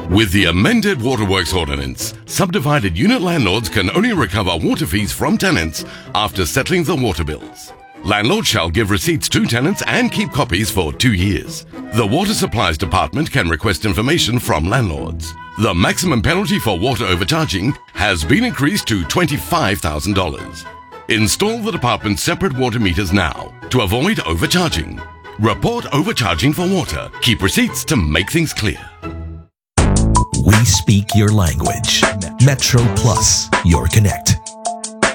With the amended Waterworks Ordinance, subdivided unit landlords can only recover water fees from tenants after settling the water bills. Landlords shall give receipts to tenants and keep copies for 2 years. The Water Supplies Department can request information from landlords. The maximum penalty for water overcharging has been increased to $25,000. Install the department's separate water meters now to avoid overcharging. Report overcharging for water. Keep receipts to make things clear. We speak your language. Metro Plus, your connect.